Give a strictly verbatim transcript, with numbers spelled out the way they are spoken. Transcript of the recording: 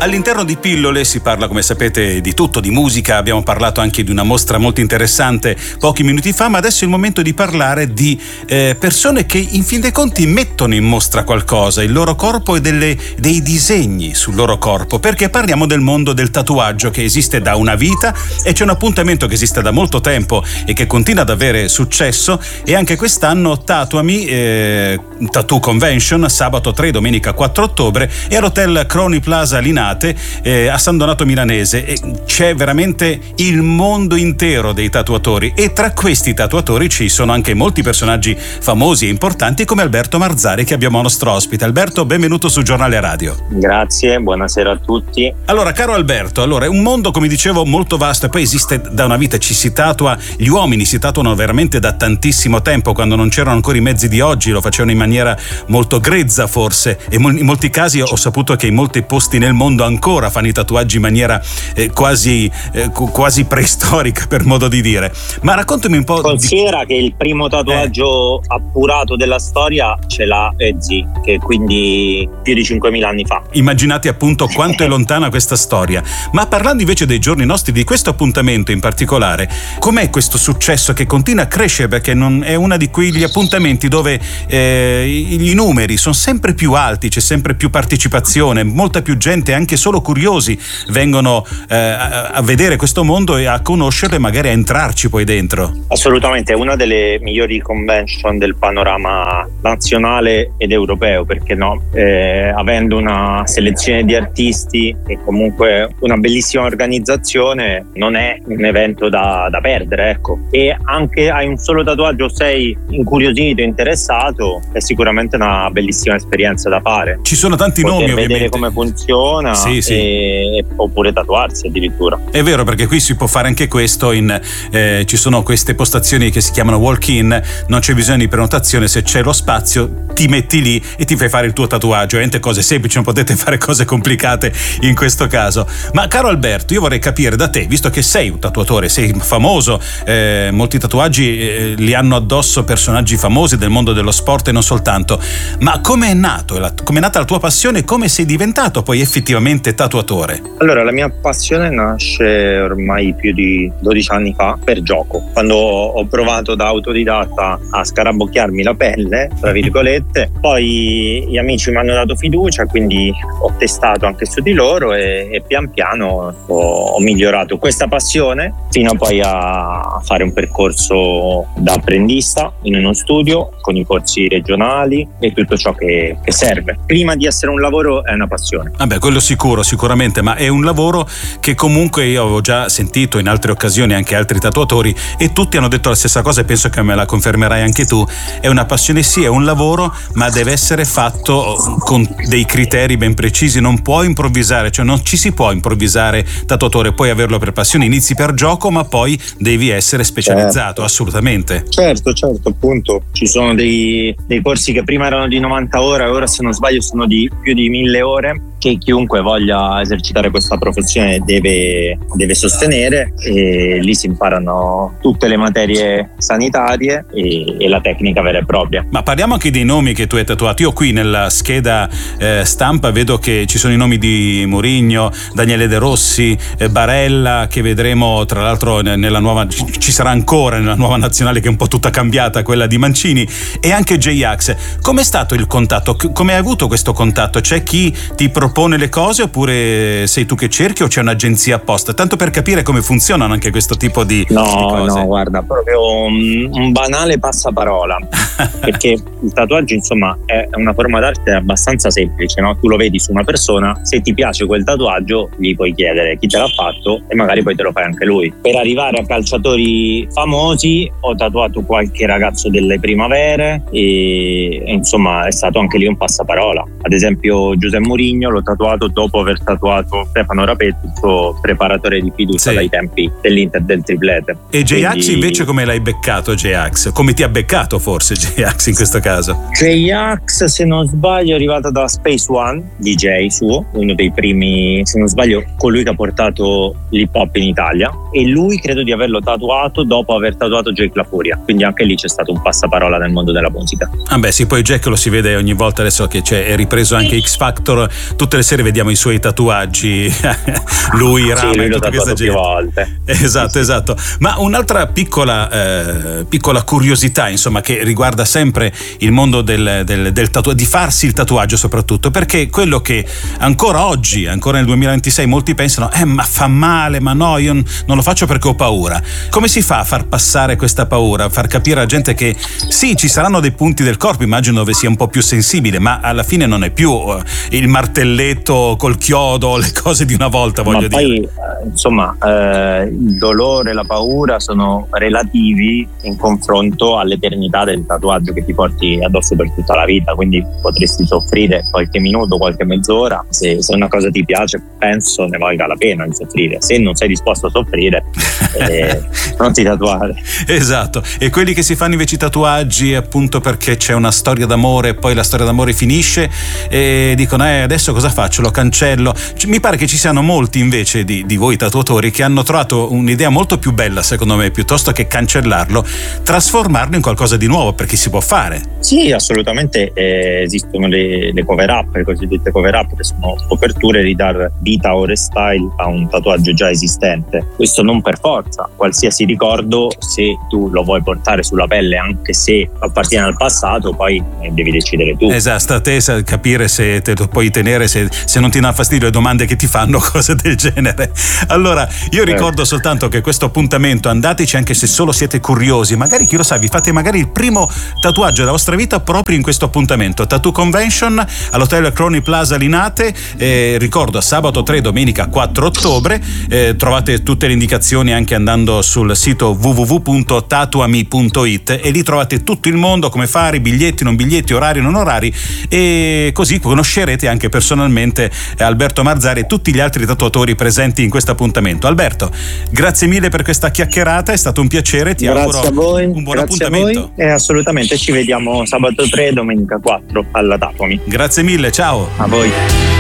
All'interno di Pillole si parla, come sapete, di tutto, di musica. Abbiamo parlato anche di una mostra molto interessante pochi minuti fa, ma adesso è il momento di parlare di eh, persone che in fin dei conti mettono in mostra qualcosa, il loro corpo e delle, dei disegni sul loro corpo, perché parliamo del mondo del tatuaggio che esiste da una vita e c'è un appuntamento che esiste da molto tempo e che continua ad avere successo, e anche quest'anno Tatuami, eh, Tattoo Convention, sabato tre, domenica quattro ottobre, e all'hotel Croni Plaza Linate eh, a San Donato Milanese, e c'è veramente il mondo intero dei tatuatori, e tra questi tatuatori ci sono anche molti personaggi famosi e importanti come Alberto Marzari, che abbiamo nostro ospite. Alberto, benvenuto su Giornale Radio. Grazie, buonasera a tutti. Allora, caro Alberto, allora è un mondo, come dicevo, molto vasto, e poi esiste da una vita, ci si tatua, gli uomini si tatuano veramente da tantissimo tempo. Quando non c'erano ancora i mezzi di oggi lo facevano in maniera molto grezza forse, e in molti casi ho saputo che in molti posti nel mondo ancora fanno i tatuaggi in maniera eh, quasi eh, quasi preistorica, per modo di dire. Ma raccontami un po'. Considera di... che il primo tatuaggio eh. appurato della storia ce l'ha Ezzi, che quindi più di cinquemila anni fa. Immaginate appunto quanto è lontana questa storia. Ma parlando invece dei giorni nostri, di questo appuntamento in particolare, com'è questo successo che continua a crescere? Perché non è uno di quegli appuntamenti dove eh, i numeri sono sempre più alti, c'è sempre più partecipazione, molta più gente, anche solo curiosi, vengono eh, a, a vedere questo mondo e a conoscerlo e magari a entrarci poi dentro. Assolutamente, è una delle migliori convention del panorama nazionale ed europeo, perché no? Eh, avendo una selezione di artisti e comunque una bellissima organizzazione, non è un evento da, da perdere, ecco. E anche hai un solo tatuaggio, sei incuriosito, interessato, è sicuramente una bellissima esperienza da fare. Ci sono tanti Poter nomi, vedere ovviamente, come funziona. Sì, sì. E, oppure tatuarsi addirittura. È vero, perché qui si può fare anche questo, in, eh, ci sono queste postazioni che si chiamano walk-in, non c'è bisogno di prenotazione, se c'è lo spazio ti metti lì e ti fai fare il tuo tatuaggio. Ovviamente cose semplici, non potete fare cose complicate in questo caso. Ma caro Alberto, io vorrei capire da te, visto che sei un tatuatore, sei famoso, eh, molti tatuaggi eh, li hanno addosso personaggi famosi del mondo dello sport e non soltanto, ma come è nato, come è nata la tua passione e come sei diventato poi effettivamente tatuatore? Allora, la mia passione nasce ormai più di dodici anni fa per gioco, quando ho provato da autodidatta a scarabocchiarmi la pelle, tra virgolette. Poi gli amici mi hanno dato fiducia, quindi ho testato anche su di loro e, e pian piano ho, ho migliorato questa passione fino poi a fare un percorso da apprendista in uno studio con i corsi regionali e tutto ciò che, che serve. Prima di essere un lavoro è una passione. Vabbè, quello sicuro, sicuramente, ma è un lavoro che comunque io avevo già sentito in altre occasioni anche altri tatuatori, e tutti hanno detto la stessa cosa, e penso che me la confermerai anche tu. È una passione, sì, è un lavoro, ma deve essere fatto con dei criteri ben precisi, non puoi improvvisare, cioè non ci si può improvvisare tatuatore, puoi averlo per passione, inizi per gioco, ma poi devi essere specializzato, certo. Assolutamente. Certo, certo, appunto, ci sono dei, dei corsi che prima erano di novanta ore, ora se non sbaglio sono di più di mille ore, che chiunque voglia esercitare questa professione deve, deve sostenere, e lì si imparano tutte le materie sanitarie e, e la tecnica vera e propria. Ma parliamo anche dei nomi che tu hai tatuato. Io qui nella scheda eh, stampa vedo che ci sono i nomi di Mourinho, Daniele De Rossi, eh, Barella, che vedremo tra l'altro nella nuova, ci sarà ancora nella nuova nazionale che è un po' tutta cambiata, quella di Mancini, e anche J-Ax. Com'è stato il contatto? Come hai avuto questo contatto? C'è chi ti propone le cose, oppure sei tu che cerchi, o c'è un'agenzia apposta? Tanto per capire come funzionano anche questo tipo di, no, di cose. No, guarda, proprio un, un banale passaparola perché il tatuaggio, insomma, è una forma d'arte abbastanza semplice, no? Tu lo vedi su una persona, se ti piace quel tatuaggio gli puoi chiedere chi te l'ha fatto e magari poi te lo fai anche lui. Per arrivare a calciatori famosi ho tatuato qualche ragazzo delle primavere e, e insomma è stato anche lì un passaparola. Ad esempio Giuseppe Mourinho l'ho tatuato dopo aver tatuato Stefano Rapetti, il suo preparatore di fiducia, sì, dai tempi dell'Inter del triplete. E J-Ax Quindi... invece come l'hai beccato J-Ax? Come ti ha beccato forse J-Ax in questo caso? J-Ax, se non sbaglio, è arrivato da Space One, D J suo, uno dei primi, se non sbaglio, colui che ha portato l'hip hop in Italia, e lui credo di averlo tatuato dopo aver tatuato Jake La Furia, quindi anche lì c'è stato un passaparola nel mondo della musica. Ah beh sì, poi Jack lo si vede ogni volta, adesso che c'è, è ripreso anche X Factor, tutte tutte le sere vediamo i suoi tatuaggi, lui, Rama, sì, lui e l'ho tutta questa tatuato più gente. volte. Esatto, Sì, sì. esatto. Ma un'altra piccola, eh, piccola curiosità, insomma, che riguarda sempre il mondo del, del, del tatuaggio, di farsi il tatuaggio soprattutto, perché quello che ancora oggi, ancora nel duemilaventisei, molti pensano, eh ma fa male, ma no, io non lo faccio perché ho paura. Come si fa a far passare questa paura, a far capire alla gente che sì, ci saranno dei punti del corpo, immagino, dove sia un po' più sensibile, ma alla fine non è più uh, il martelletto col chiodo, le cose di una volta, voglio ma dire. poi, eh, insomma, eh, il dolore e la paura sono relativi in confronto all'eternità del tatuaggio che ti porti addosso per tutta la vita, quindi potresti soffrire qualche minuto, qualche mezz'ora. Se, se una cosa ti piace, penso ne valga la pena di soffrire. Se non sei disposto a soffrire, eh, non ti tatuare. Esatto. E quelli che si fanno invece i tatuaggi appunto perché c'è una storia d'amore e poi la storia d'amore finisce e dicono eh adesso cosa faccio, lo cancello. Mi pare che ci siano molti invece di, di voi tatuatori che hanno trovato un'idea molto più bella, secondo me, piuttosto che cancellarlo, trasformarlo in qualcosa di nuovo, perché si può fare. Sì, assolutamente, eh, esistono le, le cover up, le cosiddette cover up, che sono coperture di dar vita o restyle a un tatuaggio già esistente. Questo non per forza, qualsiasi ricordo, se tu lo vuoi portare sulla pelle, anche se appartiene al passato, poi eh, devi decidere tu. Esatto, sta a te capire se te lo puoi tenere, se, se non ti dà fastidio le domande che ti fanno, cose del genere. Allora, io ricordo eh. soltanto che questo appuntamento, andateci anche se solo siete curiosi, magari chi lo sa, vi fate magari il primo tatuaggio della vostra vita proprio in questo appuntamento, Tattoo Convention all'Hotel Crony Plaza Linate, eh, ricordo sabato tre, domenica quattro ottobre, eh, trovate tutte le indicazioni anche andando sul sito w w w punto tatuami punto it e lì trovate tutto il mondo, come fare, biglietti, non biglietti, orari, non orari, e così conoscerete anche personalmente Alberto Marzari e tutti gli altri tatuatori presenti in questo appuntamento. Alberto, grazie mille per questa chiacchierata, è stato un piacere, ti grazie auguro a voi, un buon grazie appuntamento. A voi, e assolutamente ci vediamo sabato tre, domenica quattro alla Tatuami. Grazie mille, ciao. A voi.